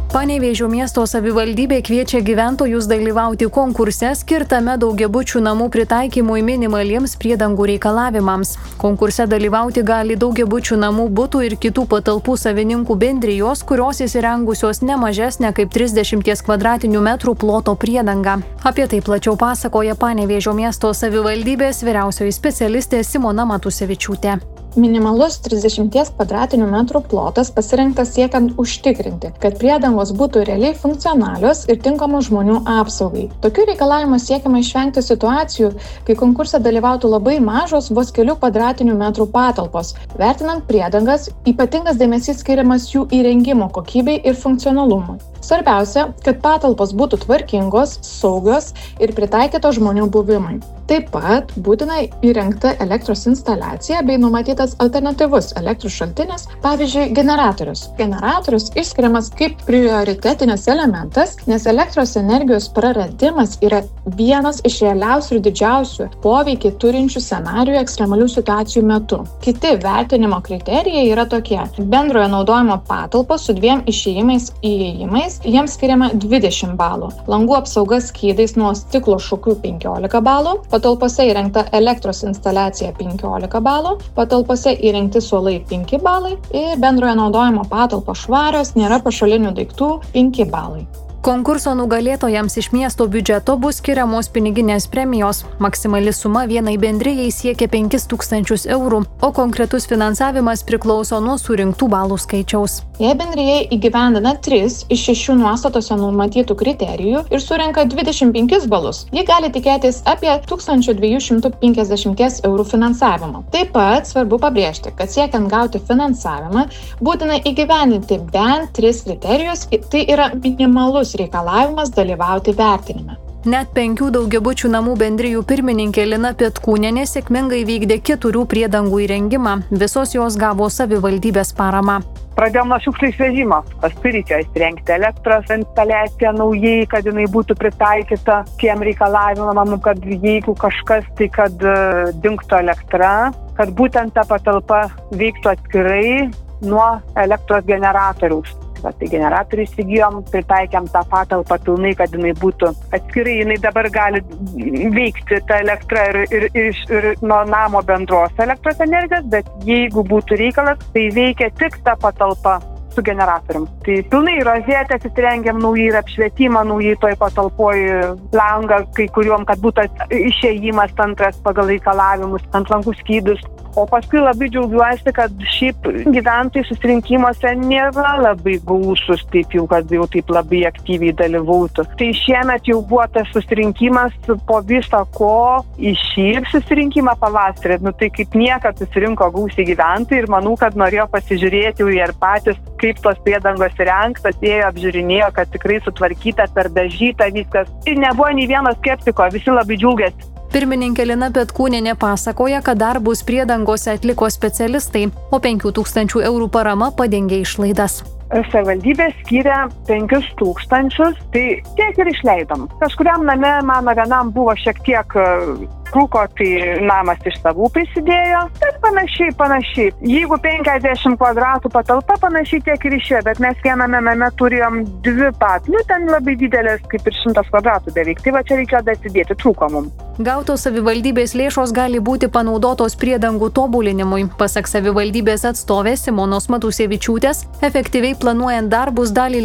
Panevėžio miesto savivaldybė kviečia gyventojus dalyvauti konkurse skirtame daugiabučių namų pritaikymui minimaliems priedangų reikalavimams. Konkurse dalyvauti gali daugiabučių namų butų ir kitų patalpų savininkų bendrijos, kurios įsirengusios ne mažesnę kaip 30 kvadratinių metrų ploto priedangą. Apie tai plačiau pasakoja Panevėžio miesto savivaldybės vyriausioji specialistė Simona Matusevičiūtė. Minimalus 30 kvadratinių metrų plotas pasirinktas siekiant užtikrinti, kad priedangos būtų realiai funkcionalios ir tinkamos žmonių apsaugai. Tokių reikalavimų siekiama išvengti situacijų, kai konkurse dalyvautų labai mažos vos kelių kvadratinių metrų patalpos. Vertinant priedangas, ypatingas dėmesys skiriamas jų įrengimo kokybei ir funkcionalumui. Svarbiausia, kad patalpos būtų tvarkingos, saugios ir pritaikytos žmonių buvimui. Taip pat būtina įrengta elektros instaliacija bei numatytas alternatyvus elektros šaltinis, pavyzdžiui, generatorius. Generatorius išskiriamas kaip prioritetinis elementas, nes elektros energijos praradimas yra vienas iš realiausių ir didžiausių poveikį turinčių scenarijų ekstremalių situacijų metu. Kiti vertinimo kriterijai yra tokie: bendrojo naudojimo patalpos su 2 išėjimais, jiems skiriama 20 balų. Langų apsauga skydais nuo stiklo šukių 15 balų. Patalpose įrengta elektros instaliacija 15 balų, patalpose įrengti suolai 5 balai ir bendrojo naudojimo patalpos švarios, nėra pašalinių daiktų 5 balai. Konkurso nugalėtojams iš miesto biudžeto bus skiriamos piniginės premijos. Maksimali suma vienai bendrijai siekia 5 000 eurų, o konkretus finansavimas priklauso nuo surinktų balų skaičiaus. Jei bendrija įgyvendina 3 iš 6 nuostatose numatytų kriterijų ir surenka 25 balus, ji gali tikėtis apie 1250 eurų finansavimo. Taip pat svarbu pabrėžti, kad siekiant gauti finansavimą, būtina įgyvendinti bent 3 kriterijus, tai yra minimalus reikalavimas dalyvauti vertinime. Net 5 daugiabučių namų bendrijų pirmininkė Lina Petkūnienė sėkmingai vykdė 4 priedangų įrengimą. Visos jos gavo savivaldybės paramą. Pradėjom nuo šiukšlių išvežimo, paskui reikėjo įsirengti elektros instaliaciją naujai, kad jinai būtų pritaikyta tiem reikalavimam, kad jeigu kažkas, tai kad dingtų elektra, kad būtent ta patalpa veiktų atskirai nuo elektros generatoriaus. Tai generatorių įsigijom, pritaikėm tą patalpą pilnai, kad jinai būtų atskirai, jinai dabar gali veikti tą elektrą ir nuo namo bendros elektros energijos, bet jeigu būtų reikalas, tai veikia tik ta patalpa su generatorium. Tai pilnai rozetės įsirengiam naujai ir apšvietimą, naujai toj patalpoj langą, kai kuriuom, kad būtų išėjimas antras pagal reikalavimus, ant langų skydus. O paskui labai džiaugiuosi, kad šiaip gyventojų susirinkimuose nėra labai gausūs, taip jau, kad jau taip labai aktyviai dalyvautų. Tai šiemet jau buvo tas susirinkimas po viso ko į šį susirinkimą pavasarį. Tai kaip niekad susirinko gausiai gyventojai ir manau, kad norėjo pasižiūrėti jau ir patys, kaip tos priedangos įrengtos, ėjo apžiūrinėjo, kad tikrai sutvarkyta, perdažyta viskas. Ir nebuvo nei vieno skeptiko, visi labai džiaugiasi. Pirmininkė Lina Petkūnienė pasakoja, kad darbus priedangose atliko specialistai, o 5 000 eurų parama padengė išlaidas. Savivaldybė skiria 5 000, tai tiek ir išleidom. Kažkuriam name mano vienam buvo šiek tiek trūko, tai namas iš savų prisidėjo, bet panašiai. Jeigu 50 kvadratų patalpa, panašiai tiek ir išėjo, bet mes viename name turėjom 2 patalpas, ten labai didelės, kaip ir 100 kvadratų beveik, tai va čia reikėjo dasidėti, trūko mums. Gautos savivaldybės lėšos gali būti panaudotos priedangų tobulinimui. Pasak savivaldybės atstovės Simonos Matusevičiūtės, efektyviai planuojant darbus dalį